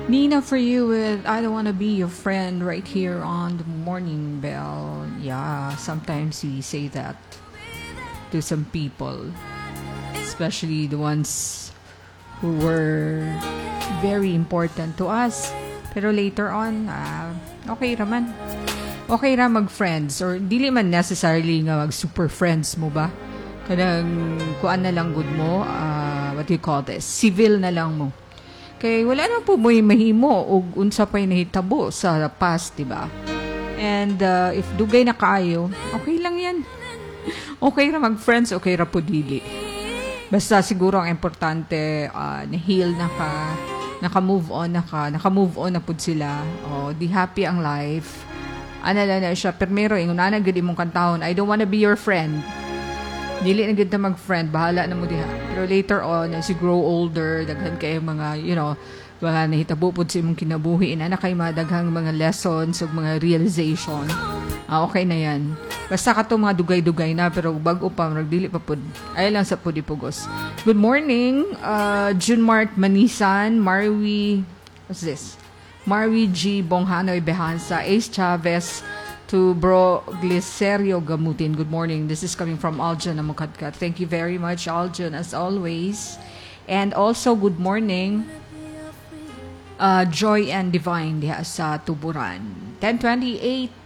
Nina for you with I Don't Wanna Be Your Friend right here on the Morning Bell. Yeah, sometimes we say that to some people, especially the ones who were very important to us. Pero later on, okay raman. Okay ra mag-friends or dili man necessarily nga mag-super friends mo ba? Kanang kuan na lang good mo, what do you call this? Civil na lang mo. Kay wala na po mo'y mahimo o unsa pa'y nahitabo sa past, diba? And if dugay na kaayo, okay lang yan. Okay ra mag-friends, okay ra po dili. Basta siguro ang importante, na-heal na ka, naka-move on na po sila. Di happy ang life. Ana na siya, pero inguna na gud imong kantahon, I don't wanna be your friend. Dili na gud na mag-friend, bahala na mo diha. Pero later on, as you grow older, daghan kayo mga, mga nahitabo po sa imong kinabuhi, na kay madaghang mga lessons o mga realization. Okay na yan. Basta ka to mga dugay-dugay na, pero bago pa, dili pa po. Ay lang sa pudipugos. Good morning, Junmart Manisan, what's this? Marwi G. Bonghanoy Behansa, Ace Chavez, to Bro Glicerio Gamutin. Good morning. This is coming from Aljan Namukadkat. Thank you very much, Aljan, as always. And also, good morning, Joy and Divine diha sa Tuburan. 10:28